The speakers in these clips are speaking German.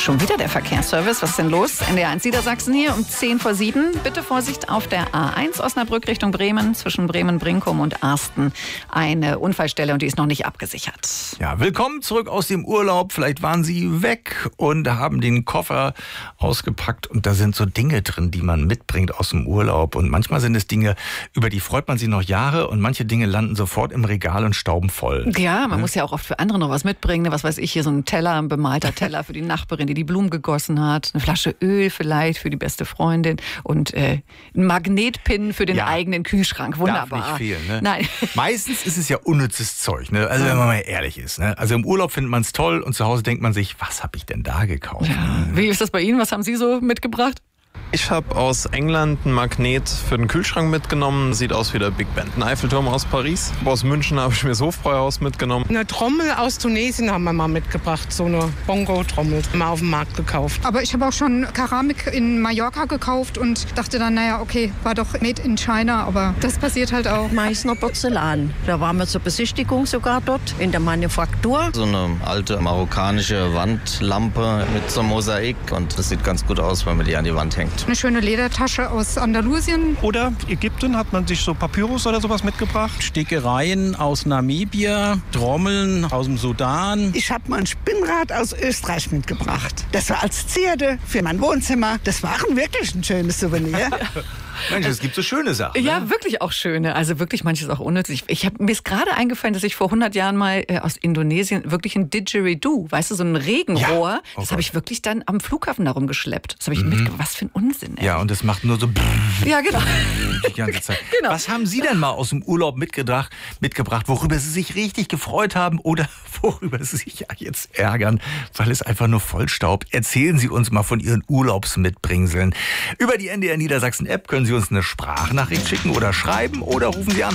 Schon wieder der Verkehrsservice. Was ist denn los? NDR1 Niedersachsen hier um 6:50. Bitte Vorsicht auf der A1 Osnabrück Richtung Bremen, zwischen Bremen-Brinkum und Arsten. Eine Unfallstelle und die ist noch nicht abgesichert. Ja, willkommen zurück aus dem Urlaub. Vielleicht waren Sie weg und haben den Koffer ausgepackt und da sind so Dinge drin, die man mitbringt aus dem Urlaub. Und manchmal sind es Dinge, über die freut man sich noch Jahre und manche Dinge landen sofort im Regal und stauben voll. Ja, man muss ja auch oft für andere noch was mitbringen. Was weiß ich, hier so ein Teller, ein bemalter Teller für die Nachbarin, die Blumen gegossen hat. Eine Flasche Öl vielleicht für die beste Freundin und ein Magnetpin für den eigenen Kühlschrank. Wunderbar. Darf nicht fehlen, ne? Nein. Meistens ist es ja unnützes Zeug, ne? Also wenn man mal ehrlich ist. Ne? Also im Urlaub findet man es toll und zu Hause denkt man sich, was habe ich denn da gekauft? Ja. Wie ist das bei Ihnen? Was haben Sie so mitgebracht? Ich habe aus England ein Magnet für den Kühlschrank mitgenommen. Sieht aus wie der Big Ben. Ein Eiffelturm aus Paris. Aus München habe ich mir das Hofbräuhaus mitgenommen. Eine Trommel aus Tunesien haben wir mal mitgebracht. So eine Bongo-Trommel. Mal auf dem Markt gekauft. Aber ich habe auch schon Keramik in Mallorca gekauft und dachte dann, naja, okay, war doch made in China. Aber das passiert halt auch. Meißner Porzellan. Da waren wir zur Besichtigung sogar dort in der Manufaktur. So eine alte marokkanische Wandlampe mit so einem Mosaik. Und das sieht ganz gut aus, wenn man die an die Wand hängt. Eine schöne Ledertasche aus Andalusien. Oder Ägypten hat man sich so Papyrus oder sowas mitgebracht. Stickereien aus Namibia, Trommeln aus dem Sudan. Ich habe mal ein Spinnrad aus Österreich mitgebracht. Das war als Zierde für mein Wohnzimmer. Das war wirklich ein schönes Souvenir. Mensch, es gibt so schöne Sachen. Ja, ne? wirklich auch schöne. Also wirklich manches auch unnützig. Mir ist gerade eingefallen, dass ich vor 100 Jahren mal aus Indonesien wirklich ein Didgeridoo, weißt du, so ein Regenrohr, das habe ich wirklich dann am Flughafen darum geschleppt. Das habe ich mitgebracht. Was für ein Unsinn, ey. Ja, und das macht nur so ja, genau. die ganze Zeit. Genau. Was haben Sie denn mal aus dem Urlaub mitgebracht, worüber Sie sich richtig gefreut haben oder worüber Sie sich jetzt ärgern, weil es einfach nur vollstaubt? Erzählen Sie uns mal von Ihren Urlaubsmitbringseln. Über die NDR Niedersachsen App können Sie uns eine Sprachnachricht schicken oder schreiben oder rufen Sie an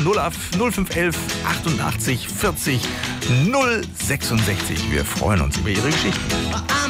0511 88 40 066. Wir freuen uns über Ihre Geschichten.